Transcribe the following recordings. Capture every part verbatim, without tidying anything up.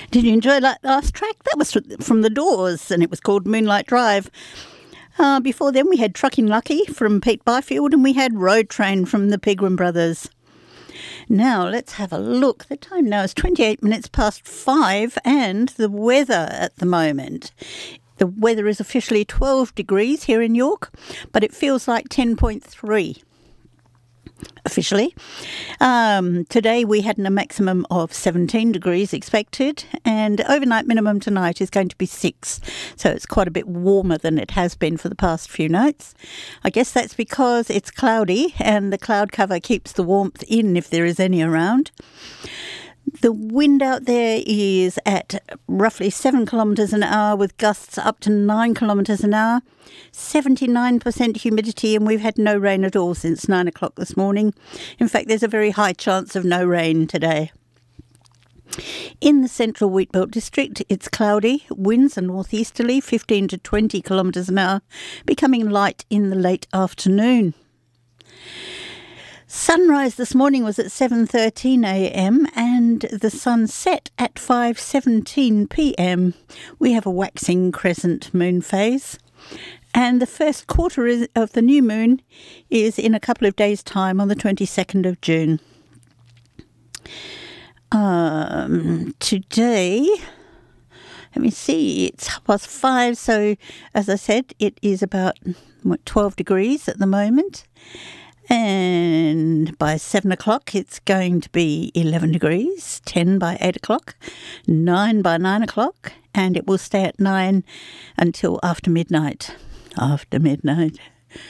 Did you enjoy that last track? That was from The Doors, and it was called Moonlight Drive. Uh, before then, we had Trucking Lucky from Pete Byfield, and we had Road Train from the Pegram Brothers. Now, let's have a look. The time now is twenty-eight minutes past five, and the weather at the moment. The weather is officially twelve degrees here in York, but it feels like ten point three. Officially. Um, today we had a maximum of seventeen degrees expected, and overnight minimum tonight is going to be six, so it's quite a bit warmer than it has been for the past few nights. I guess that's because it's cloudy and the cloud cover keeps the warmth in if there is any around. The wind out there is at roughly seven kilometres an hour with gusts up to nine kilometres an hour. seventy-nine percent humidity, and we've had no rain at all since nine o'clock this morning. In fact, there's a very high chance of no rain today. In the central Wheatbelt district, it's cloudy. Winds are northeasterly, fifteen to twenty kilometres an hour, becoming light in the late afternoon. Sunrise this morning was at seven thirteen a m and the sun set at five seventeen p m. We have a waxing crescent moon phase, and the first quarter is, of the new moon is in a couple of days' time on the twenty-second of June. Um, today, let me see, it's half past five, so as I said, it is about what, twelve degrees at the moment. And by seven o'clock, it's going to be eleven degrees, ten by eight o'clock, nine by nine o'clock, and it will stay at nine until after midnight. After midnight.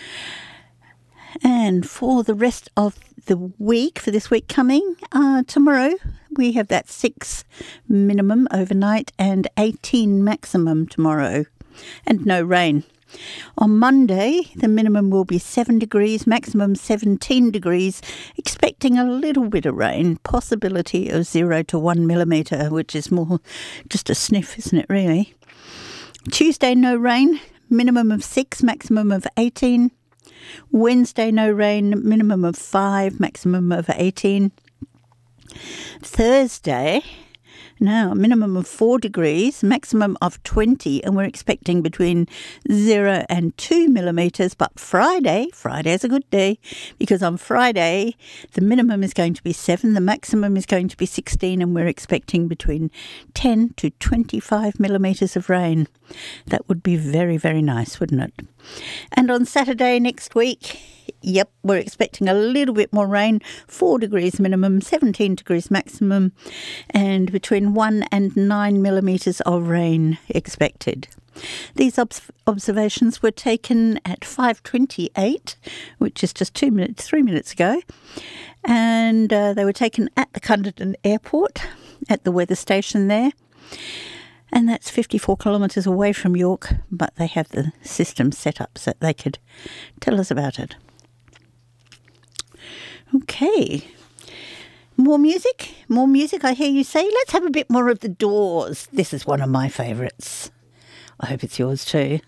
And for the rest of the week, for this week coming, uh, tomorrow, we have that six minimum overnight and eighteen maximum tomorrow, and no rain. On Monday, the minimum will be seven degrees, maximum seventeen degrees, expecting a little bit of rain, possibility of zero to one millimetre, which is more just a sniff, isn't it, really? Tuesday, no rain, minimum of six, maximum of eighteen. Wednesday, no rain, minimum of five, maximum of eighteen. Thursday, now, minimum of four degrees, maximum of twenty, and we're expecting between zero and two millimetres. But Friday, Friday is a good day, because on Friday, the minimum is going to be seven, the maximum is going to be sixteen, and we're expecting between ten to twenty-five millimetres of rain. That would be very, very nice, wouldn't it? And on Saturday next week, yep, we're expecting a little bit more rain, four degrees minimum, seventeen degrees maximum, and between one and nine millimetres of rain expected. These ob- observations were taken at five twenty-eight, which is just two minutes, three minutes ago, and uh, they were taken at the Cunderdin Airport, at the weather station there. And that's fifty-four kilometres away from York, but they have the system set up so they could tell us about it. Okay. More music? More music, I hear you say. Let's have a bit more of The Doors. This is one of my favourites. I hope it's yours too.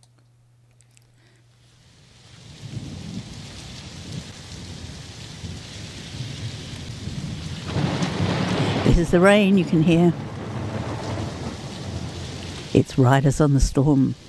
This is the rain you can hear. It's Riders on the Storm.